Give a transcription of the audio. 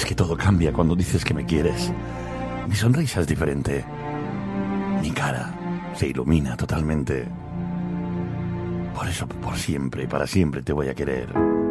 Es que todo cambia cuando dices que me quieres. Mi sonrisa es diferente. Mi cara se ilumina totalmente. Por eso, por siempre y para siempre te voy a querer.